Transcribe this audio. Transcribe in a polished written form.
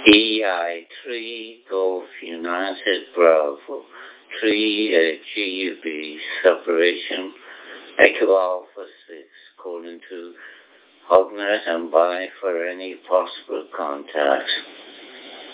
EI3 Golf United Bravo 3 GUB separation Echo Alpha 6 calling to Hognet and by for any possible contacts.